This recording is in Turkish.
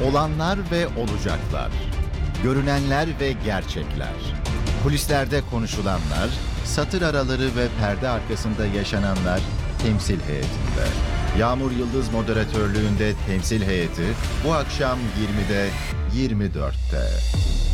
Olanlar ve olacaklar. Görünenler ve gerçekler. Kulislerde konuşulanlar, satır araları ve perde arkasında yaşananlar temsil heyetinde. Yağmur Yıldız moderatörlüğünde temsil heyeti bu akşam 20'de 24'te.